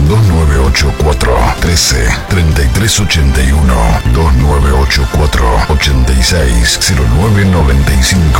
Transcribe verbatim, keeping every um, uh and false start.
dos nueve ocho cuatro, trece, treinta y tres ochenta y uno, dos nueve ocho cuatro, ochenta y seis, cero nueve noventa y cinco.